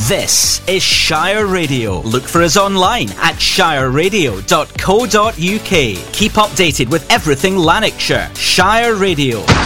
This is Shire Radio. Look for us online at shireradio.co.uk. Keep updated with everything Lanarkshire. Shire Radio.